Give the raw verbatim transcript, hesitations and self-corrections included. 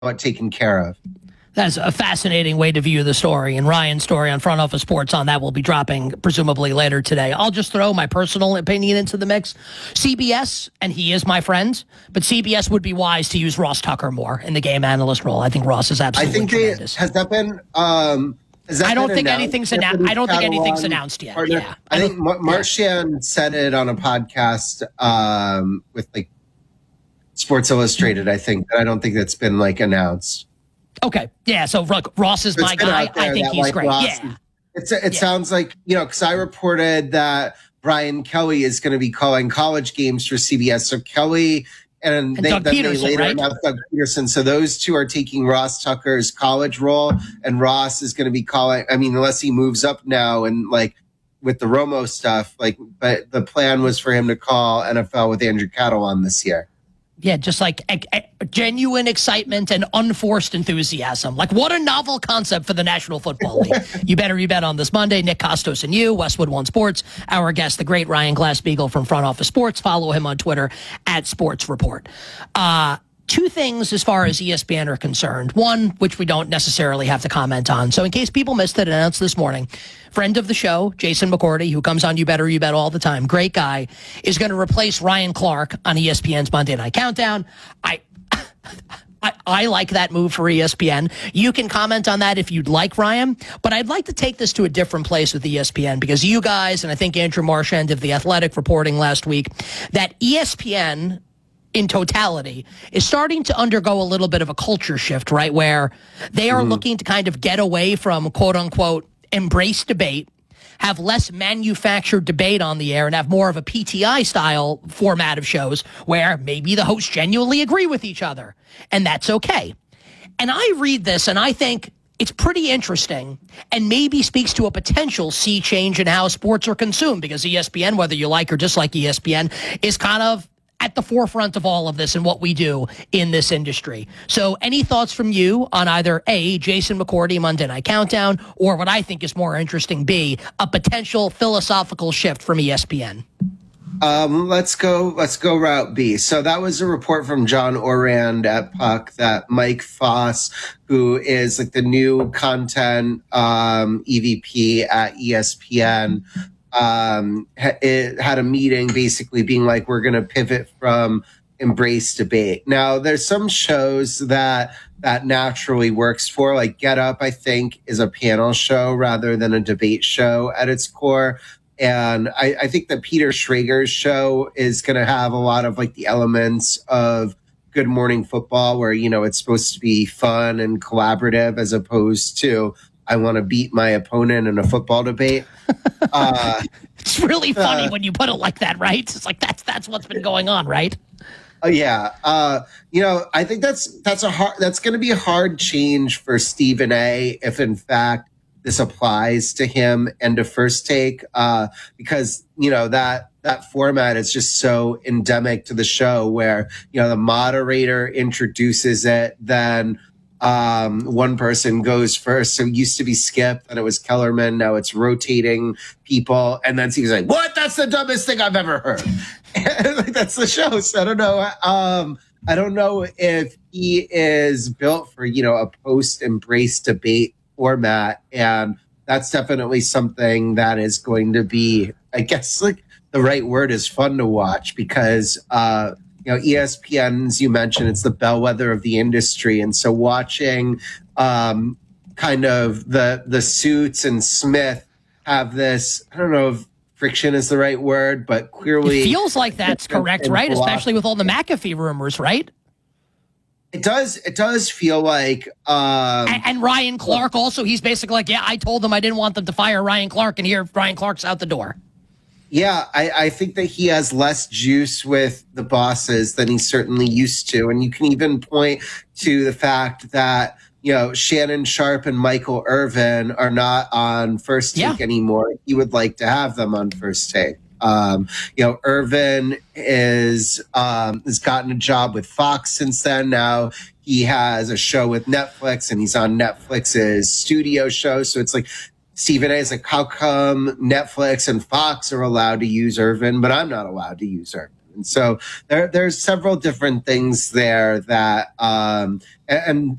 it taken care of. That's a fascinating way to view the story, and Ryan's story on Front Office Sports on that will be dropping presumably later today. I'll just throw my personal opinion into the mix. C B S, and he is my friend, but C B S would be wise to use Ross Tucker more in the game analyst role. I think Ross is absolutely I think tremendous. They, has that been? Um, has that I don't been think announced? anything's announced. I don't think anything's announced yet. Yeah, I, I think Mar- Marchand yeah. said it on a podcast um, with like Sports Illustrated. I think, but I don't think that's been like announced. Okay. Yeah. So look, Ross is my guy. I think he's like great. Ross, yeah. It's, it yeah. sounds like, you know, because I reported that Brian Kelly is going to be calling college games for C B S. So Kelly and, and they, Doug then Peterson, they later right? announced Doug Peterson. So those two are taking Ross Tucker's college role, and Ross is going to be calling. I mean, unless he moves up now and like with the Romo stuff, like, but the plan was for him to call N F L with Andrew Cattle on this year. Yeah, just like a, a genuine excitement and unforced enthusiasm. Like, what a novel concept for the National Football League. You better you bet on this Monday. Nick Costos and you, Westwood One Sports. Our guest, the great Ryan Glasspiegel from Front Office Sports. Follow him on Twitter at Sports Report. Uh, two things as far as E S P N are concerned. One, which we don't necessarily have to comment on. So in case people missed it, announced this morning, friend of the show, Jason McCourty, who comes on You Better You Bet all the time, great guy, is going to replace Ryan Clark on E S P N's Monday Night Countdown. I, I I like that move for E S P N. You can comment on that if you'd like, Ryan, but I'd like to take this to a different place with E S P N, because you guys, and I think Andrew Marchand of The Athletic reporting last week, that E S P N in totality is starting to undergo a little bit of a culture shift, right? Where they are mm. looking to kind of get away from quote unquote embrace debate, have less manufactured debate on the air, and have more of a P T I style format of shows where maybe the hosts genuinely agree with each other, and that's okay. And I read this and I think it's pretty interesting and maybe speaks to a potential sea change in how sports are consumed, because E S P N, whether you like or dislike E S P N, is kind of at the forefront of all of this and what we do in this industry. So any thoughts from you on either A, Jason McCourty, Monday Night Countdown, or what I think is more interesting, B, a potential philosophical shift from E S P N? Um, let's go, let's go route B. So that was a report from John Orand at Puck that Mike Foss, who is like the new content um, E V P at E S P N, um, it had a meeting basically being like, we're going to pivot from embrace debate. Now, there's some shows that that naturally works for, like Get Up, I think, is a panel show rather than a debate show at its core. And I, I think that Peter Schrager's show is going to have a lot of like the elements of Good Morning Football, where, you know, it's supposed to be fun and collaborative as opposed to I want to beat my opponent in a football debate. Uh, it's really funny uh, when you put it like that, right? It's like that's that's what's been going on, right? Oh yeah, uh, you know, I think that's that's a hard that's going to be a hard change for Stephen A. if in fact this applies to him and to First Take, uh, because you know that that format is just so endemic to the show, where you know the moderator introduces it, then Um, one person goes first. So it used to be Skip, and it was Kellerman. Now it's rotating people. And then he's like, what? That's the dumbest thing I've ever heard. Like, that's the show. So I don't know. Um, I don't know if he is built for, you know, a post-embrace debate format. And that's definitely something that is going to be, I guess, like the right word is fun to watch, because, uh, you know, E S P N, as you mentioned, it's the bellwether of the industry. And so watching um, kind of the the Suits and Smith have this, I don't know if friction is the right word, but clearly... It feels like that's correct, right? Philosophy. Especially with all the McAfee rumors, right? It does. It does feel like... Um, and, and Ryan Clark also, he's basically like, yeah, I told them I didn't want them to fire Ryan Clark, and here Ryan Clark's out the door. Yeah, I, I think that he has less juice with the bosses than he certainly used to. And you can even point to the fact that, you know, Shannon Sharp and Michael Irvin are not on First Take yeah. anymore. He would like to have them on First Take. Um, you know, Irvin is um, has gotten a job with Fox since then. Now he has a show with Netflix, and he's on Netflix's studio show. So it's like, Stephen A. is like, how come Netflix and Fox are allowed to use Irvin, but I'm not allowed to use Irvin? And so there, there's several different things there that, um, and